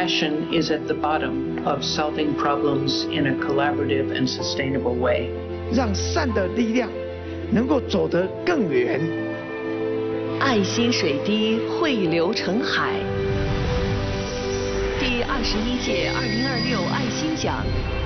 Compassion is at the bottom of solving problems in a collaborative and sustainable way. 让善的力量能够走得更远。 爱心水滴汇流成海。第21届2026爱心奖